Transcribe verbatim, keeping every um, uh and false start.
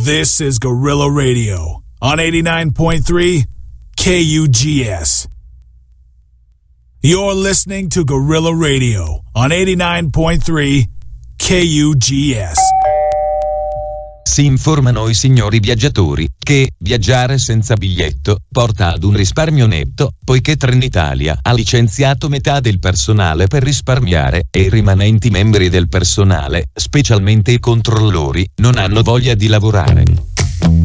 This is Guerrilla Radio on eighty-nine point three K U G S. You're listening to Guerrilla Radio on eighty-nine point three K U G S. Si informano i signori viaggiatori che viaggiare senza biglietto porta ad un risparmio netto, poiché Trenitalia ha licenziato metà del personale per risparmiare e i rimanenti membri del personale, specialmente i controllori, non hanno voglia di lavorare.